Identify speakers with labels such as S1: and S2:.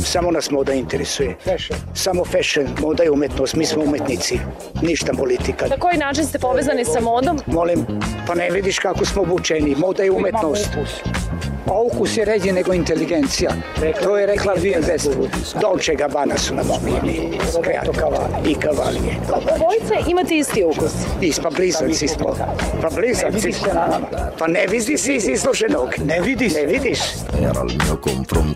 S1: Samo nas moda interesuje. Samo fashion, moda je umetnost, mi smo umetnici, ništa politika.
S2: Na koji način ste povezani sa modom?
S1: Molim, pa ne vidiš kako smo obučeni, moda je umetnost. A ukus je ređi nego inteligencija. To je rekla Vives. Dolce Gabbana su nam omiljeni kreator. I Cavalli.
S2: Obojice imate isti ukus.
S1: Pa blizanci smo. Pa blizanci smo. Pa ne vidi si iz izloženog. Ne vidiš.
S3: Era il mio confronto